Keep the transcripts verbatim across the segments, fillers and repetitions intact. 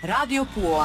Radio Pula.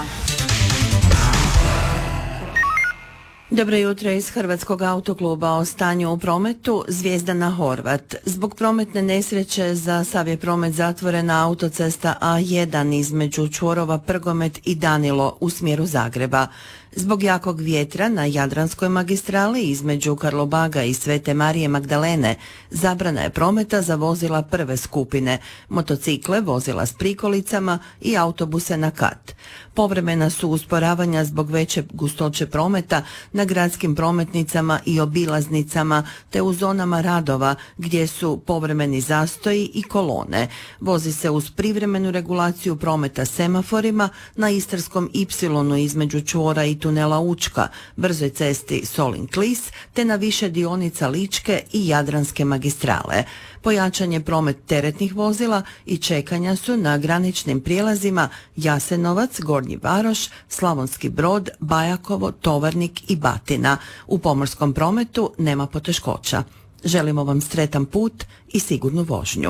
Dobro jutro iz Hrvatskog autokluba. O stanju u prometu. Zvijezdana Horvat. Zbog prometne nesreće za sav je promet zatvorena autocesta A jedan između čvorova Prgomet i Danilo u smjeru Zagreba. Zbog jakog vjetra na Jadranskoj magistrali između Karlobaga i Svete Marije Magdalene zabrana je prometa za vozila prve skupine, motocikle, vozila s prikolicama i autobuse na kat. Povremena su usporavanja zbog veće gustoće prometa na gradskim prometnicama i obilaznicama te u zonama radova gdje su povremeni zastoji i kolone. Vozi se uz privremenu regulaciju prometa semaforima na Istarskom Y između čvora i tunela Učka, brzoj cesti Solin-Klis te na više dionica Ličke i Jadranske magistrale. Pojačan je promet teretnih vozila i čekanja su na graničnim prijelazima Jasenovac, Gornji Varoš, Slavonski Brod, Bajakovo, Tovarnik i Batina. U pomorskom prometu nema poteškoća. Želimo vam sretan put i sigurnu vožnju.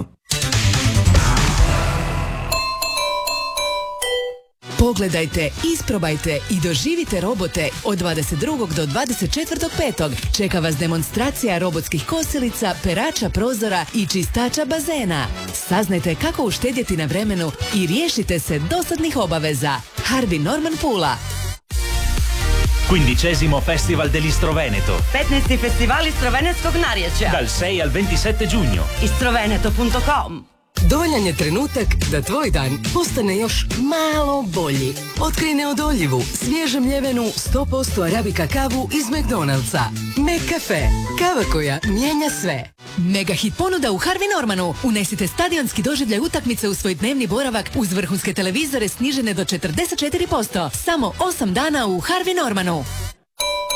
Pogledajte, isprobajte i doživite robote od dvadeset drugog do dvadeset četvrtog petog Čeka vas demonstracija robotskih kosilica, perača prozora i čistača bazena. Saznajte kako uštedjeti na vremenu i riješite se dosadnih obaveza. Harvey Norman Pula. Quindicesimo Festival dell'Istroveneto. petnaesti Festival Istrovenetskog narječja. Dal sei al ventisette giugno. istroveneto punto com. Dovoljan je trenutak da tvoj dan postane još malo bolji. Otkrij neodoljivu, svježe mljevenu sto posto arabika kavu iz McDonald'sa. McCafe. Kava koja mijenja sve. Mega hit ponuda u Harvey Normanu. Unesite stadionski doživljaj utakmice u svoj dnevni boravak uz vrhunske televizore snižene do četrdeset četiri posto. Samo osam dana u Harvey Normanu.